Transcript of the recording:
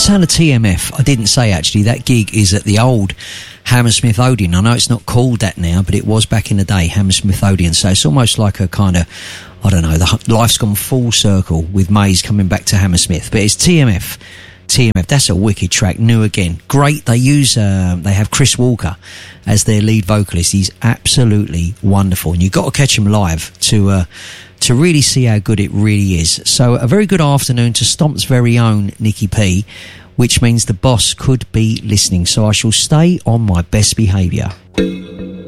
sound of TMF. I didn't say, actually, that gig is at the old Hammersmith Odeon. I know it's not called that now, but it was back in the day, Hammersmith Odeon. So it's almost like a kind of, I don't know, life's gone full circle with Maze coming back to Hammersmith. But it's TMF. TMF, that's a wicked track, new again. Great, they have Chris Walker as their lead vocalist. He's absolutely wonderful. And you've got to catch him live to really see how good it really is. So a very good afternoon to Stomp's very own Nicky P, which means the boss could be listening. So I shall stay on my best behaviour.